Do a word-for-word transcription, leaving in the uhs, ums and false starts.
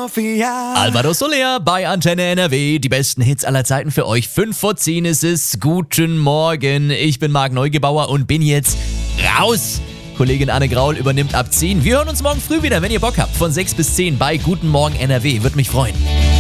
Sophia. Alvaro Soler bei Antenne N R W. Die besten Hits aller Zeiten für euch. fünf vor zehn ist es. Guten Morgen. Ich bin Marc Neugebauer und bin jetzt raus. Kollegin Anne Graul übernimmt ab zehn. Wir hören uns morgen früh wieder, wenn ihr Bock habt. Von sechs bis zehn bei Guten Morgen N R W. Würde mich freuen.